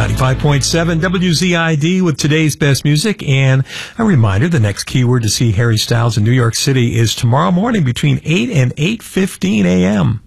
95.7 WZID with today's best music. And a reminder, the next keyword to see Harry Styles in New York City is tomorrow morning between 8 and 8:15 a.m.